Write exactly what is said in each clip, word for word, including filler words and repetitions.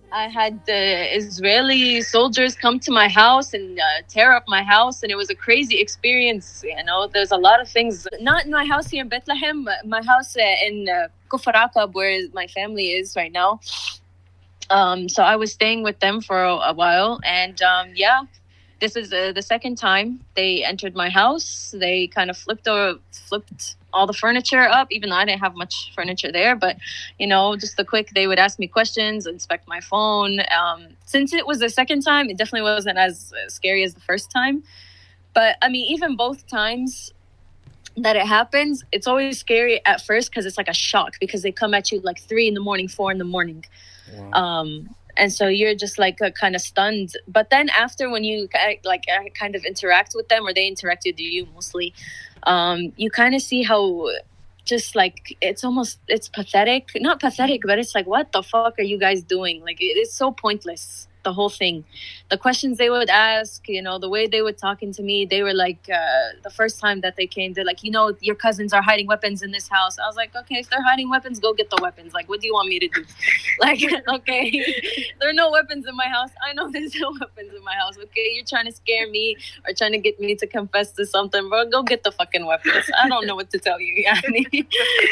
I had the Israeli soldiers come to my house and uh, tear up my house, and it was a crazy experience. You know, there's a lot of things. Not in my house here in Bethlehem, but my house uh, in uh, Kufr Aqab, where my family is right now. Um, so I was staying with them for a, a while, and um, yeah, this is uh, the second time they entered my house. They kind of flipped or flipped all the furniture up, even though I didn't have much furniture there. But, you know, just the quick, they would ask me questions, inspect my phone. Um, since it was the second time, it definitely wasn't as scary as the first time. But, I mean, even both times that it happens, it's always scary at first because it's like a shock, because they come at you like three in the morning, four in the morning. Wow. Um, and so you're just like uh, kind of stunned. But then after, when you like uh, kind of interact with them, or they interact with you mostly, um, you kind of see how just like it's almost it's pathetic. Not pathetic, but it's like, what the fuck are you guys doing? Like, it, it's so pointless. The whole thing, the questions they would ask, you know, the way they would talking to me, they were like, uh, the first time that they came, they're like, you know, your cousins are hiding weapons in this house. I was like, okay, if they're hiding weapons, go get the weapons. Like, what do you want me to do? Like, okay, there are no weapons in my house. I know there's no weapons in my house. Okay, you're trying to scare me or trying to get me to confess to something, bro. Go get the fucking weapons. I don't know what to tell you, Yani.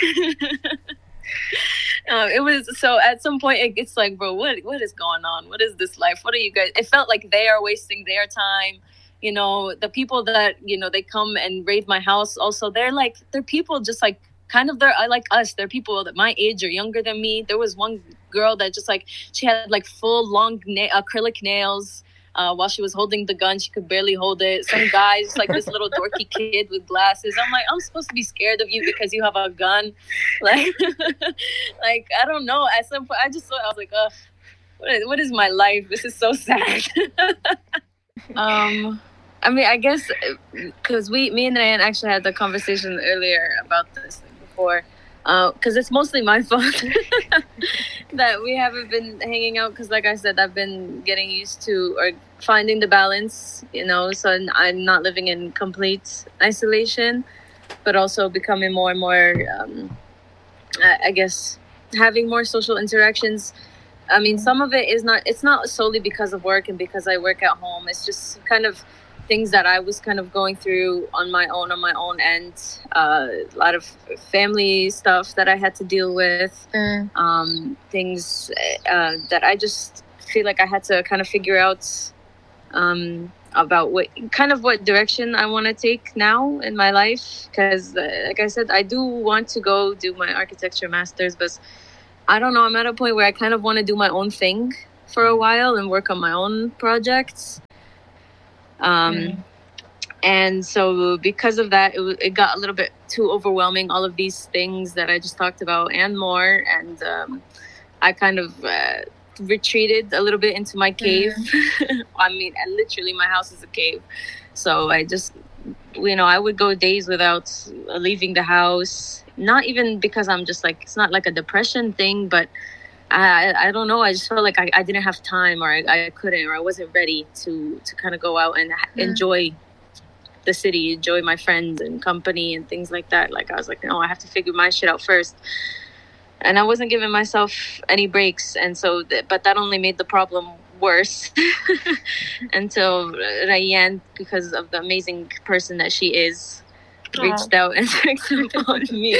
Uh, it was so at some point it, it's like, bro, what what is going on? What is this life? What are you guys? It felt like they are wasting their time. You know, the people that, you know, they come and raid my house also, they're like, they're people just like kind of, they're I like us. They're people that my age or younger than me. There was one girl that just like, she had like full long na- acrylic nails. Uh, while she was holding the gun, she could barely hold it. Some guy, just like this little dorky kid with glasses. I'm like, I'm supposed to be scared of you because you have a gun. Like, like I don't know. At some point, I just thought, I was like, ugh, what is, what is my life? This is so sad. um, I mean, I guess because we, me and Ryan actually had the conversation earlier about this before. Because uh, it's mostly my fault that we haven't been hanging out. Because like I said, I've been getting used to or finding the balance, you know, so I'm not living in complete isolation, but also becoming more and more, um, I, I guess, having more social interactions. I mean, some of it is not, it's not solely because of work and because I work at home. It's just kind of things that I was kind of going through on my own, on my own end. Uh, a lot of family stuff that I had to deal with. Mm. Um, things uh, that I just feel like I had to kind of figure out um, about what kind of what direction I want to take now in my life. Because, uh, like I said, I do want to go do my architecture master's, but I don't know. I'm at a point where I kind of want to do my own thing for a while and work on my own projects. Um, mm. And so because of that, it, it got a little bit too overwhelming, all of these things that I just talked about and more. And um, I kind of uh, retreated a little bit into my cave. Mm. I mean, literally my house is a cave. So I just, you know, I would go days without leaving the house. Not even because I'm just like, it's not like a depression thing, but I I don't know. I just felt like I, I didn't have time, or I, I couldn't, or I wasn't ready to, to kind of go out and mm. enjoy the city, enjoy my friends and company and things like that. Like I was like, no, I have to figure my shit out first. And I wasn't giving myself any breaks. And so, th- but that only made the problem worse until Rayan, because of the amazing person that she is, reached Aww. out and checked upon me.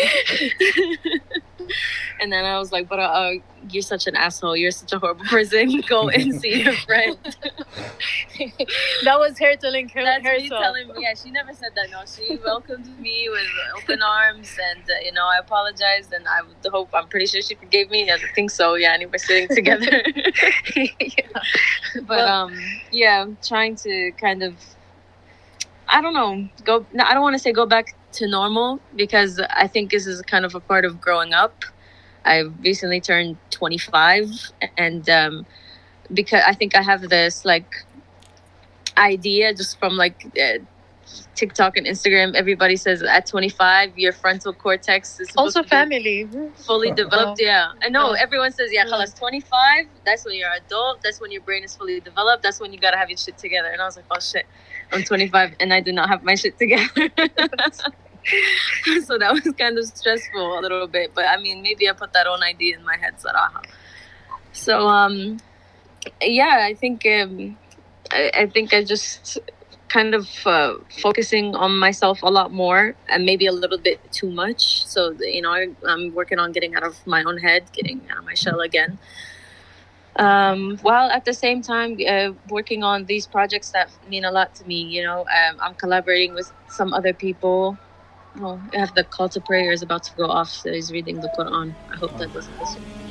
And then I was like, but uh, you're such an asshole. You're such a horrible person. Go and see your friend. That was her telling her That's herself. me telling me. Yeah, she never said that. No, she welcomed me with open arms. And, uh, you know, I apologized. And I hope, I'm pretty sure she forgave me. I think so. Yeah, and we're sitting together. Yeah. But, well, um, yeah, trying to kind of, I don't know, go. No, I don't want to say go back to normal, because I think this is kind of a part of growing up. I recently turned twenty-five, and um, because I think I have this like idea just from like uh, TikTok and Instagram. Everybody says at twenty-five, your frontal cortex is also family fully developed. Oh. Yeah, I know. Oh. Everyone says, yeah, yeah. twenty-five. That's when you're adult. That's when your brain is fully developed. That's when you gotta have your shit together. And I was like, oh shit, I'm twenty-five and I do not have my shit together. So that was kind of stressful a little bit. But I mean, maybe I put that own idea in my head, Saraha. So, um, yeah, I think um, I, I think I just kind of uh, focusing on myself a lot more and maybe a little bit too much. So you know, I, I'm working on getting out of my own head, getting out of my shell again. Um, while at the same time uh, working on these projects that mean a lot to me. You know, um, I'm collaborating with some other people. Oh, I have the call to prayer is about to go off, so he's reading the Quran. I hope that doesn't listen.